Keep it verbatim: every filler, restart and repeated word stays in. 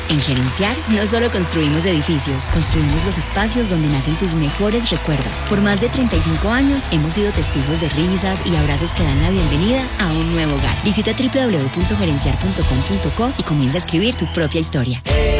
En Gerenciar, no solo construimos edificios, construimos los espacios donde nacen tus mejores recuerdos. Por más de treinta y cinco años, hemos sido testigos de risas y abrazos que dan la bienvenida a un nuevo hogar. Visita doble u doble u doble u punto gerenciar punto com punto co y comienza a escribir tu propia historia.